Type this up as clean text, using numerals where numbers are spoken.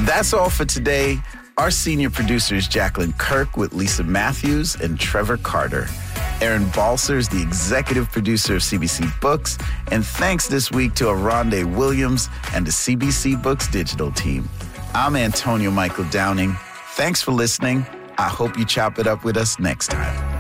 That's all for today. Our senior producer is Jacqueline Kirk with Lisa Matthews and Trevor Carter. Aaron Balser is the executive producer of CBC Books. And thanks this week to Aronde Williams and the CBC Books digital team. I'm Antonio Michael Downing. Thanks for listening. I hope you chop it up with us next time.